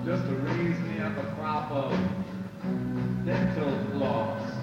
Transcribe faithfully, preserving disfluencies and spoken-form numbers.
just to raise me up a crop of dental floss.